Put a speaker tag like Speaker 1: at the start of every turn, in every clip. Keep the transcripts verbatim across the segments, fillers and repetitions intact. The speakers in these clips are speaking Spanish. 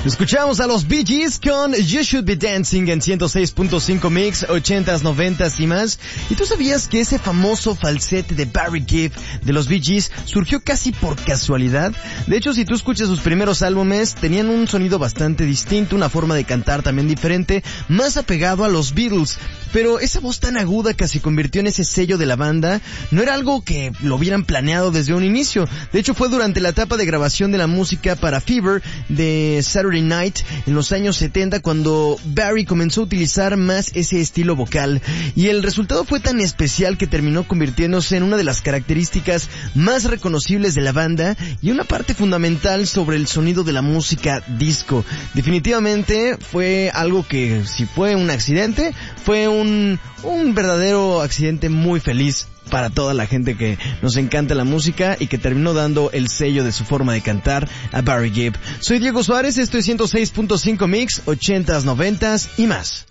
Speaker 1: Escuchamos a los Bee Gees con You Should Be Dancing en ciento seis punto cinco Mix, ochentas, noventas y más. ¿Y tú sabías que ese famoso falsete de Barry Gibb de los Bee Gees surgió casi por casualidad? De hecho, si tú escuchas sus primeros álbumes, tenían un sonido bastante distinto, una forma de cantar también diferente, más apegado a los Beatles. Pero esa voz tan aguda que se convirtió en ese sello de la banda no era algo que lo hubieran planeado desde un inicio. De hecho, fue durante la etapa de grabación de la música para Fever de Saturday Night en los años setenta cuando Barry comenzó a utilizar más ese estilo vocal, y el resultado fue tan especial que terminó convirtiéndose en una de las características más reconocibles de la banda y una parte fundamental sobre el sonido de la música disco. Definitivamente fue algo que, si fue un accidente, fue un, un verdadero accidente muy feliz para toda la gente que nos encanta la música y que terminó dando el sello de su forma de cantar a Barry Gibb. Soy Diego Suárez, esto es ciento seis punto cinco Mix, ochentas, noventas y más.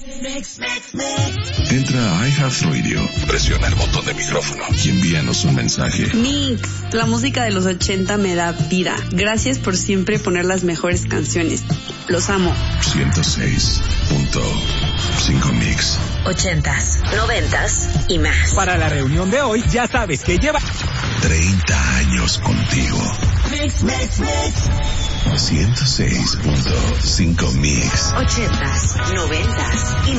Speaker 2: Entra a iHeartRadio, presiona el botón de micrófono y envíanos un mensaje.
Speaker 3: Mix, la música de los ochenta me da vida. Gracias por siempre poner las mejores canciones. Los amo.
Speaker 2: ciento seis punto cinco Mix.
Speaker 4: Ochentas, noventas y más.
Speaker 5: Para la reunión de hoy, ya sabes que lleva
Speaker 2: treinta años contigo.
Speaker 4: Mix, mix, mix.
Speaker 2: ciento seis punto cinco Mix.
Speaker 4: Ochentas, noventas y